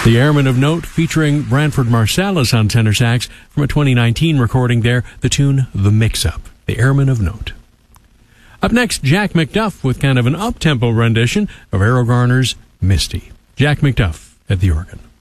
The Airman of Note featuring Branford Marsalis on tenor sax from a 2019 recording there, the tune The Mix-Up. The Airman of Note. Up next, Jack McDuff with kind of an up-tempo rendition of Errol Garner's Misty. Jack McDuff at the organ.